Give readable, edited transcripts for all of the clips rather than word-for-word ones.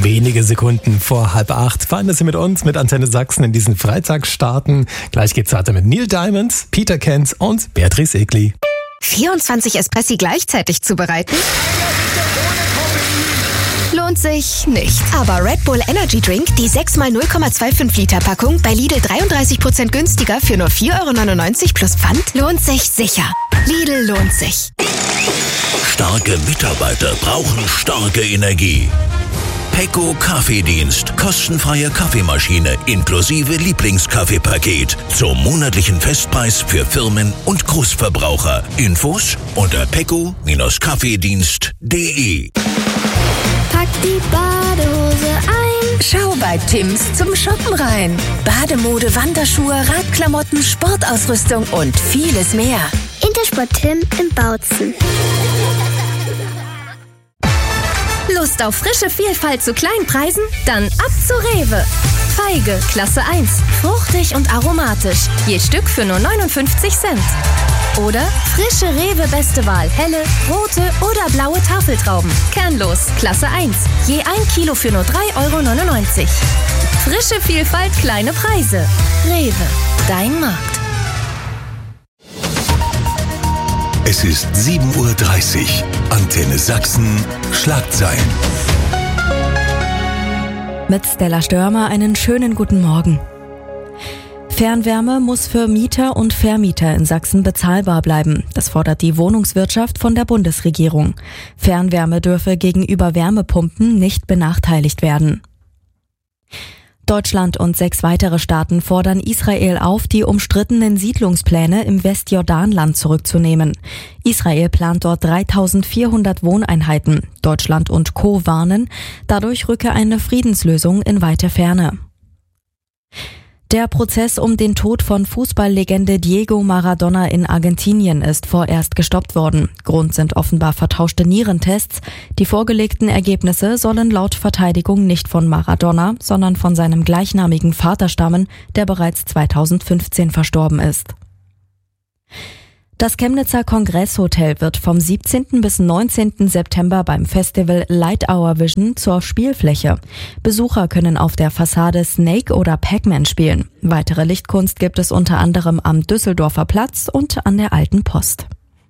Wenige Sekunden vor 7:30 fahren Sie mit uns, mit Antenne Sachsen in diesen Freitag starten. Gleich geht's weiter mit Neil Diamond, Peter Kent und Beatrice Egli. 24 Espressi gleichzeitig zubereiten? Lohnt sich nicht. Aber Red Bull Energy Drink, die 6x 0,25 Liter Packung, bei Lidl 33% günstiger für nur 4,99 € plus Pfand, lohnt sich sicher. Lidl lohnt sich. Starke Mitarbeiter brauchen starke Energie. Pecco Kaffeedienst. Kostenfreie Kaffeemaschine inklusive Lieblingskaffeepaket. Zum monatlichen Festpreis für Firmen und Großverbraucher. Infos unter pecco-kaffeedienst.de. Pack die Badehose ein. Schau bei Tims zum Shoppen rein. Bademode, Wanderschuhe, Radklamotten, Sportausrüstung und vieles mehr. Intersport Tim in Bautzen. Lust auf frische Vielfalt zu Kleinpreisen? Dann ab zu Rewe. Feige, Klasse 1. Fruchtig und aromatisch. Je Stück für nur 59 Cent. Oder frische Rewe Beste Wahl. Helle, rote oder blaue Tafeltrauben. Kernlos, Klasse 1. Je 1 Kilo für nur 3,99 €. Frische Vielfalt, kleine Preise. Rewe, dein Markt. Es ist 7:30 Uhr. Antenne Sachsen, Schlagzeilen. Mit Stella Störmer einen schönen guten Morgen. Fernwärme muss für Mieter und Vermieter in Sachsen bezahlbar bleiben. Das fordert die Wohnungswirtschaft von der Bundesregierung. Fernwärme dürfe gegenüber Wärmepumpen nicht benachteiligt werden. Deutschland und 6 weitere Staaten fordern Israel auf, die umstrittenen Siedlungspläne im Westjordanland zurückzunehmen. Israel plant dort 3.400 Wohneinheiten. Deutschland und Co. warnen, dadurch rücke eine Friedenslösung in weite Ferne. Der Prozess um den Tod von Fußballlegende Diego Maradona in Argentinien ist vorerst gestoppt worden. Grund sind offenbar vertauschte Nierentests. Die vorgelegten Ergebnisse sollen laut Verteidigung nicht von Maradona, sondern von seinem gleichnamigen Vater stammen, der bereits 2015 verstorben ist. Das Chemnitzer Kongresshotel wird vom 17. bis 19. September beim Festival Light Hour Vision zur Spielfläche. Besucher können auf der Fassade Snake oder Pac-Man spielen. Weitere Lichtkunst gibt es unter anderem am Düsseldorfer Platz und an der Alten Post.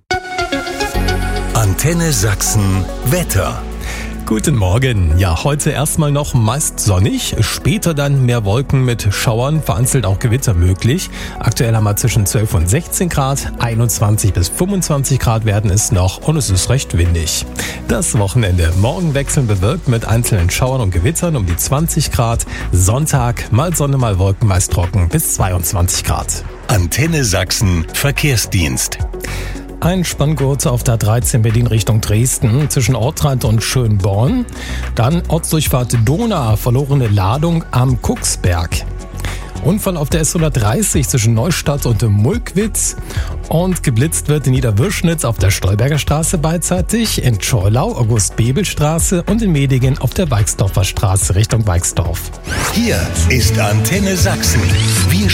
Antenne Sachsen Wetter. Guten Morgen. Ja, heute erstmal noch meist sonnig, später dann mehr Wolken mit Schauern, vereinzelt auch Gewitter möglich. Aktuell haben wir zwischen 12 und 16 Grad, 21 bis 25 Grad werden es noch und es ist recht windig. Das Wochenende. Morgen wechseln bewölkt mit einzelnen Schauern und Gewittern um die 20 Grad. Sonntag mal Sonne, mal Wolken, meist trocken bis 22 Grad. Antenne Sachsen Verkehrsdienst. Ein Spanngurt auf der 13 Berlin Richtung Dresden zwischen Ortrand und Schönborn. Dann Ortsdurchfahrt Donau, verlorene Ladung am Kucksberg. Unfall auf der S130 zwischen Neustadt und Mulkwitz. Und geblitzt wird in Niederwürschnitz auf der Stolberger Straße beidseitig, in Schorlau August-Bebel-Straße und in Medingen auf der Weixdorfer Straße Richtung Weixdorf. Hier ist Antenne Sachsen. Wir